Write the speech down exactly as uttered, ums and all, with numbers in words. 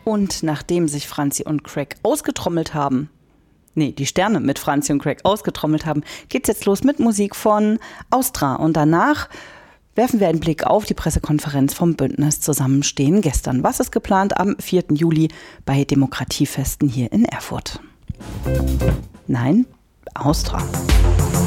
Und nachdem sich Franzi und Craig ausgetrommelt haben, nee, die Sterne mit Franzi und Craig ausgetrommelt haben, geht's jetzt los mit Musik von Austra. Und danach werfen wir einen Blick auf die Pressekonferenz vom Bündnis Zusammenstehen gestern. Was ist geplant am vierten Juli bei Demokratiefesten hier in Erfurt? Nein, Austra.